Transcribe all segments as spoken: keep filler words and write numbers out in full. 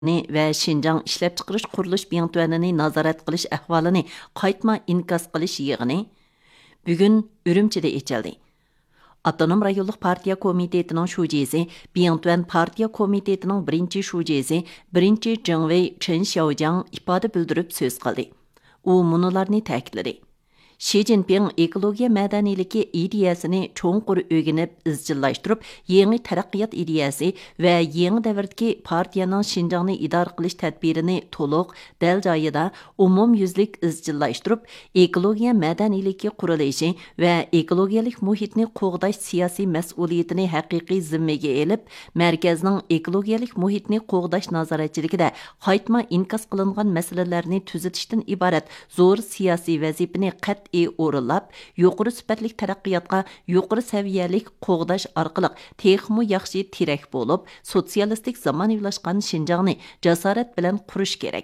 va Şinjan ishlab chiqarish qurilish biyantvanini nazorat qilish ahvolini qaytma inkos qilish yig'ini bugun Urumchida ochildi. Avtonom rayonluq partiya komitetining shujisi, Biyantvan partiya komitetining birinchi shujisi, birinchi Jingwei Chen Xiaojiang ifoda bildirib so'z qildi. U munolarni ta'kidladi. Xi Jinping ekologiya madaniyaligi ideyasini cho'nqur o'rganib, izchillashtirib, yangi taraqqiyot ideyasi va yangi davrdagi partiyaning Xinjiangni idora qilish tadbirini to'liq, dal joyida, umumyuzlik izchillashtirib, ekologiya madaniyaligi qurilishi va ekologiyalik muhitni qo'g'dash siyosiy mas'uliyatini haqiqiy zimmaga olib, markazning ekologiyalik muhitni qo'g'dash nazoratchiligida qaytma inkos qilingan masalalarni tuzatishdan iborat zo'r siyosiy vazifani qat o'rinlab, yuqori sifatli taraqqiyotga yuqori saviyalik qo'g'dash orqali texmu yaxshi tirak bo'lib, sotsialistik zamonaviylashgan Xinjiangni jasorat bilan qurish kerak.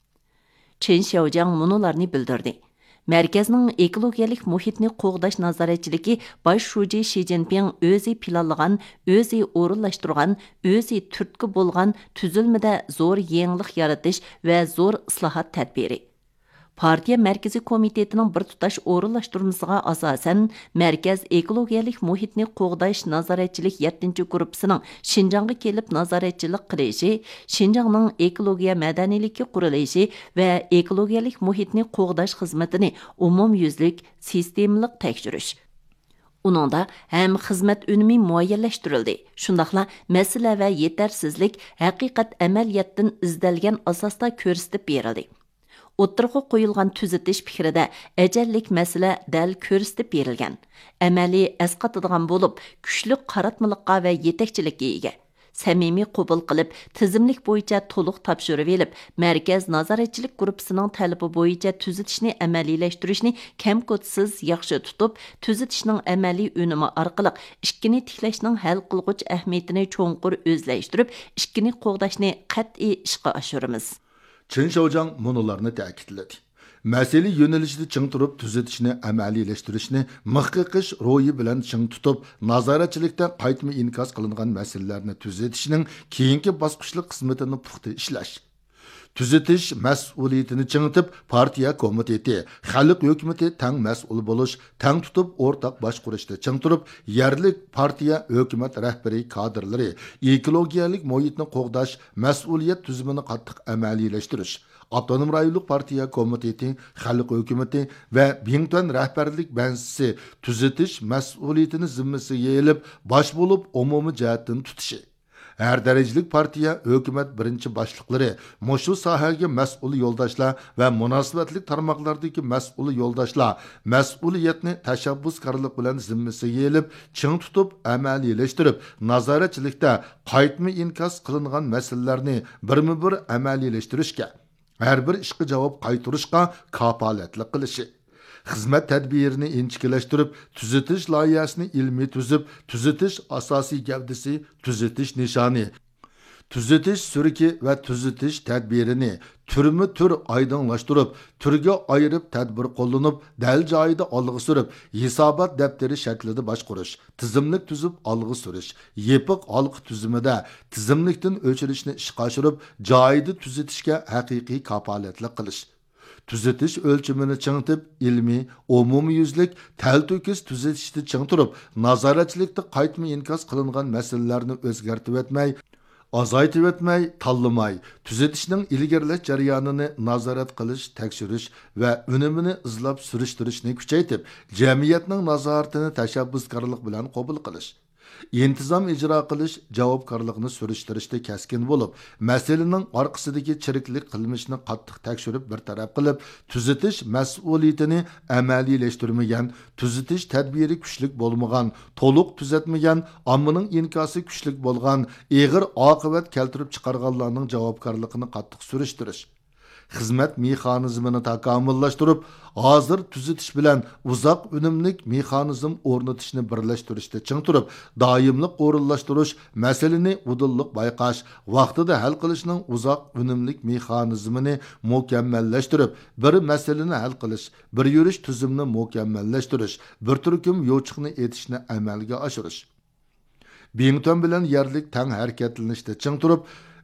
Chen Xiaojiang munolarni bildirdi. Merkezning ekologiyalik muhitni qo'g'dash nazoratchiligi bosh shuji Xi Jinping o'zi planlagan, o'zi o'rinlashtirgan, o'zi turtki bo'lgan tuzilmada zo'r yangilik yaratish va zo'r islohot tadbiri. Partiya Mərkəzi Komitetining bir tutash o'rinlashtirmasiga asosan Mərkəz ekologiyalik muhitni qo'g'dash nazoratchilik yettinchi gruppasining Xinjiangga kelib nazoratchilik qilishi, Xinjiangning ekologiya madaniyaligi qurilishi va ekologiyalik muhitni qo'g'dash xizmatini umumyuzlik, sistemalik tekshirish. Uningda ham xizmat unumi muayyanlashtirildi. Shundaqla masala va yetarsizlik haqiqat amaliyotdan izdalgan asosda ko'rsatib berildi. O'ttirg'i qo'yilgan tuzatish fikrida ajallik masala dal ko'rsatib berilgan. Amaliy asqatadigan bo'lib, kuchli qaratmalikqa va yetakchilikka ega. Samimiy qabul qilib, tizimlik bo'yicha to'liq topshirib elib, markaz nazoratchilik guruhining talabi bo'yicha tuzatishni amaliylashtirish kamko'tsiz yaxshi tutib, tuzatishning amaliy unumi orqali ikkini tiklashning hal qilg'uch ahamiyatini cho'nqur o'zlashtirib, ikkini qo'g'dashni qat'iy ishga oshiramiz. Chen Xiaojiang munolarni ta'kidladi. Masala yo'nalishida ching turib tuzatishni amaliylashtirish,ni mixqiqish ro'yi bilan ching tutib, nazoratchilikda qaytma inkos qilingan masalalarni tuzatishning keyingi bosqichli xizmatini puxta ishlash. Tuzatish mas'uliyatini chingitib, partiya komiteti, xalq hukumati tang mas'ul bo'lish, tang tutib o'rtaq boshqarishda ching turib, yerlik partiya hukumat rahbari kadrlari ekologiyalik muhitni qo'g'dash mas'uliyat tuzumini qattiq amaliylashtirish. Avtonom rayonluq partiya komiteti, xalq hukumati va Biyantvan rahbarlik bansisi tuzatish mas'uliyatini zimmasiga olib, bosh bo'lib umumiy jihatdan tutishi. Her derecelik partiya, hükümet birinci başlıkları, moşu sahaga mas'ul yoldaşlar ve münasebetlik tarmaklardaki mas'ul yoldaşlar, mas'uliyetini teşebbüskarlık bilen zimmesiga elib, çing tutup, amaliyleştirip, nazoratchilikda qaytma inkos qilingan masalalarni birma-bir amaliyleştirishga, her bir ishga javob qaytarishga kapolatlik qilishi. Xizmat tadbirini inchikilashtirib, tuzatish loyihasini ilmiy tuzib, tuzatish asosiy gavdasi, tuzatish nishoni, tuzatish suriki va tuzatish tadbirini turma tur aydınlaştırıp, turga ayırıp tadbir qo'llanib, dal joyida olg'a surib, hisobot daftari shaklida boshqarish, tizimlik tuzib olg'a surish, yepiq olg'a tuzumida tizimlikdan o'chirishni ishga oshirib, joyida tuzatishga haqiqiy kapolatlik qilish. Tuzatish o'lchimini chingitib, ilmiy, umumyuzlik, talto'kis tuzatishni ching turib, nazoratchilikda qaytma inkos qilingan masalalarni o'zgartib o'tmay, azaytib o'tmay, tanlamay, tuzatishning ilgirlash jarayonini nazorat qilish, tekshirish va unumini izlab surishtirishni kuchaytib, jamiyatning nazoratini tashabbuskorlik bilan qabul qilish. İntizam icra qilish, javobgarlikni surishtirishda kaskin bo'lib, masalaning orqasidagi chiriklik qilmishni qattiq tekshirib bir taraf qilib, tuzatish mas'uliyatini amaliyleştirmagan, tuzatish tadbiri kuchlik bo'lmagan, to'liq tuzatmagan, ommaning inkosi kuchlik bo'lgan, ig'ir oqibat keltirib chiqarganlarning javobgarligini qattiq surishtirish. Xizmat mexanizmini takomillashtirib, hozir tuzatish bilan uzoq unumlik mexanizm o'rnatishni birlashtirishda ching turib, doimlik o'rinlashtirish, masalani udulliq bayqash, vaqtida hal qilishning uzoq unumlik mexanizmini mukammallashtirib, bir masalani hal qilish, bir yurish tuzumni mukammallashtirish, bir turkum yo'chiqni etishni amalga oshirish. Biyantvan bilan yerlik tang harakatlanishda ching turib,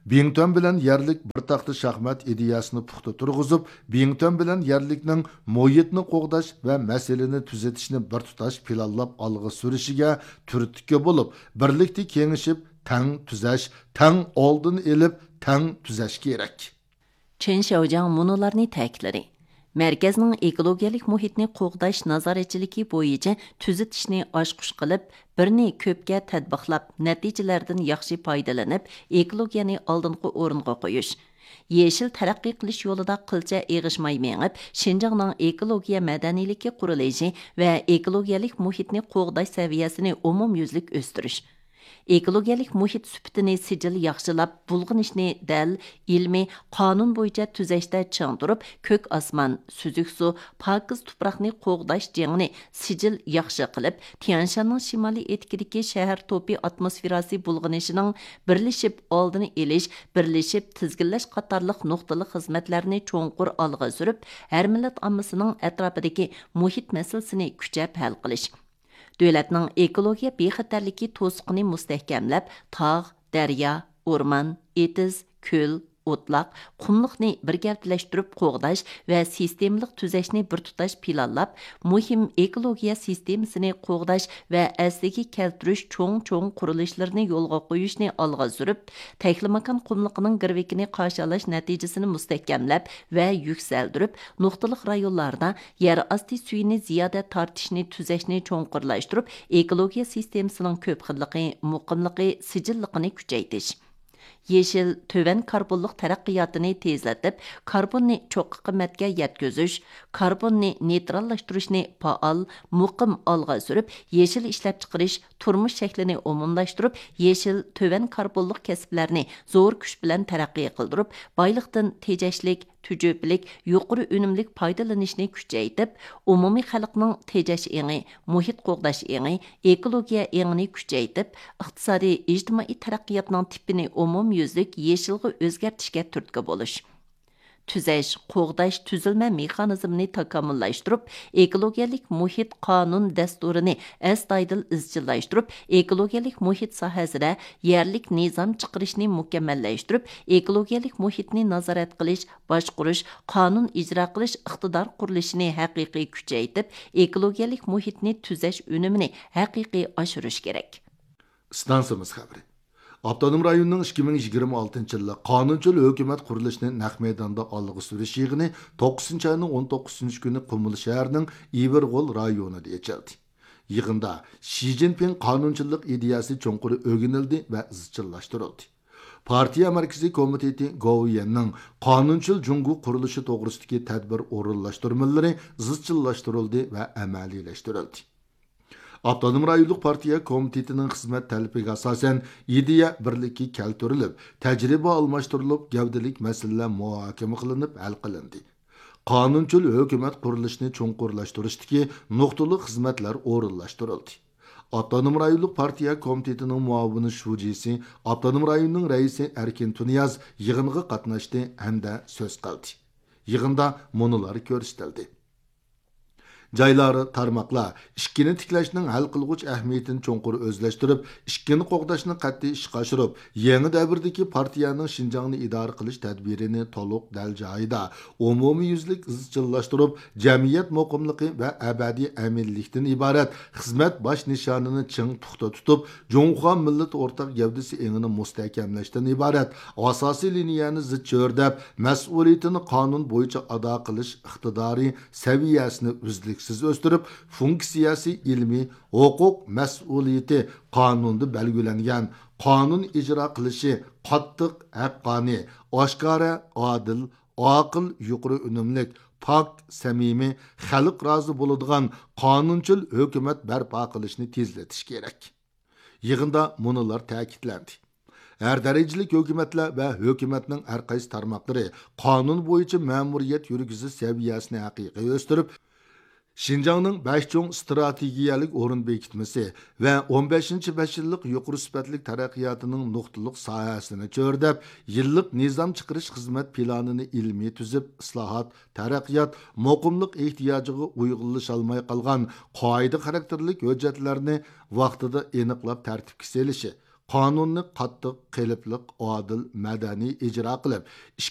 Bington bilan yerlik bir taxta shaxmat ideyasini puxta turg'izib, Bington bilan yerlikning muhitni qo'g'dash va masalani tuzatishni bir tutash planlab olg'a surishiga turtki bo'lib, birlikda kengishib, tang tuzash, tang oldin elib, tang tuzash kerak. Chen Xiaojiang munolarni ta'kidladi. Mərkəznin ekologiyalik muhitni qoğdaş nazaretçiliki boyunca tüzitishni aşquş qilib, birini köpkə tədbiqlab, nəticələrdən yaxşı faydalanıb, ekologiyani aldınqı orunğa qoyuş. Yeşil tərəqqi qilish yolida qilcha eğişmay mengib, Şinjanның ekologiya mədəniliki qurilishi və ekologiyalik muhitni qoğdaş səviyyəsini umumyüzlük östürüş. Ekologiyalik muhit süptini sicil yaxşılab, bulğunishni dəl, ilmi, qanun boyunca tüzəşdə çiң durub, kök asman, süzük su, pakiz tupraqni qoğdaş cengini sicil yaxşı qilib, Tianshanның şimali etkidiki şəhər topi atmosferası bulğunishinin birleşib aldını eliş, birleşib tizginləş qatarlıq nuqtalı xizmətlərini çoğunqur alğa sürüb, hər millət ammasının ətrafidiki muhit məsələsini küçəb həl qilish. Dövlətning ekologiya bexatarligi to'siqini mustahkamlab, tog', daryo, o'rmon, etiz, ko'l, o'tloq, qumliqni birgavdalashtirib qo'g'dash va sistemalik tuzashni bir tutash planlab, muhim ekologiya sistemasini qo'g'dash va asliga keltirish cho'ng-cho'ng qurilishlarni yo'lga qo'yishni olg'a surib, Taklimakan qumliqining girvikini qarshi olish natijasini mustahkamlab va yuksaltirib, nuqtaliq rayonlarda yer osti suyini ziyoda tortishni tuzashni cho'nqurlashtirib, ekologiya sistemasining ko'p xilligi, muqimligi, sijilligini kuchaytirish. Yeşil töven karbonluq taraqqiyatını tezlatib, karbonni çoq qimmatga yetkazish, karbonni neytrallashtirishni faol, muqim olg'a surib, yeşil ishlab chiqarish turmush shaklini umumlashtirib, yeşil töven karbonluq kasblarni zo'r kuch bilan taraqqiy qildirib, boyliqdan tejashlik, tücöplik, yuqori önümlük faydalanishni kuchaytib, umumiy xalqning tejash engi, muhit qo'g'dash engi, ekologiya engini kuchaytib, iqtisodiy, ijtimoiy taraqqiyotning tipini umumyuzlik yeşilga o'zgartishga turtki bo'lish. Tüzəş, qoğdaş, tüzülmə mexanizmini takamüllashtirib, ekologiyalik muhit qanun dasturini əstaydil izchillaştırıb, ekologiyalik muhit sahəsində yerlik nizam chiqarishni mukammallashtirib, ekologiyalik muhitni nazorat qilish, boshqarish, qanun ijro qilish iqtidor qurilishini haqiqiy kuchaytirib, ekologiyalik muhitni tüzəş önümini haqiqiy oshirish kerak. Stansiyamiz xabari. Avtonom rayonning ikki ming yigirma oltinchi yili qonunchilik hukumat qurilishini naq maydonda olg'a surish yig'ini to'qqizinchi oyning o'n to'qqizinchi kuni Qumul shahrining Iverg'ol rayonida ochildi. Yig'inda Xi Jinping qonunchilik ideyasi cho'nqur o'rganildi va izchillashtirildi. Partiya markaziy komiteti Goviyanning qonunchil jungu qurilishi to'g'risidagi tadbir o'rinlashtirmalari izchillashtirildi va amaliylashtirildi. Avtonom rayonluq partiya komitetining xizmat talabiga asosan ideya birligi keltirilib, tajriba almashtirilib, gavdalik masalalar muhokama qilinib, hal qilindi. Qonunchil hukumat qurilishini cho'nqurlashtirishdagi nuqtali xizmatlar o'rinlashtirildi. Avtonom rayonluq partiya komitetining muavini shujisi, avtonom rayonning raisi Erkin Tuniyaz yig'inga qatnashdi hamda so'z qildi. Yig'inda monolar ko'rsatildi. Joylari tarmoqlar ishkini tiklashning hal qilg'uch ahamiyatini cho'nqur o'zlashtirib, ishkini qo'g'dashni qat'iy ishga oshirib, yangi davrdagi partiyaning Shinjongni idora qilish tadbirini to'liq dal joyida umumiy yuzlik izchillashtirib, jamiyat muqimligi va abadiy aminlikdan iborat xizmat bosh nishonini ching puxta tutib, Jungxo millat o'rtaq gavdasi engini mustahkamlashdan iborat asosiy liniyani zich cho'rdab, mas'uliyatini qonun bo'yicha ado qilish iqtidori saviyasini uzlik siz o'stirib, funksiyasi ilmiy, huquq mas'uliyati qonunda belgilangan, qonun ijro qilishi qattiq, haqqoniy, oshkora, odil, oqil, yuqori unumlik, pok, samimiy, xalq rozi bo'ladigan qonunchil hukumat barpo qilishni tezlatish kerak. Yig'inda munolar ta'kidlandi. Her dereceli hükümetler ve hükümetinin her qaysi tarmoqlari qonun bo'yicha ma'muriyat yurgizish saviyasini haqiqiy o'stirib, Şinjanның besh cho'ng strategiyalik o'rin bekitmasi va o'n beshinchi besh yillik yuqori sifatlik taraqqiyotining nuqtaliq sohasini cho'rdab, yillik nizam chiqarish xizmat planini ilmiy tuzib, islohot, taraqqiyot, muqimlik ehtiyojiga uyg'unlasholmay qolgan qoida xarakterlik hujjatlarni vaqtida aniqlab tartibga selishi, qonunni qattiq, qeliblik, odil, madaniy ijro qilib